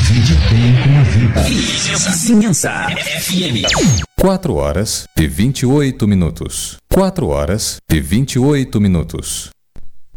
Vinde bem com a vida. Vizinhança FM. 4 horas e 28 minutos. 4 horas e 28 minutos.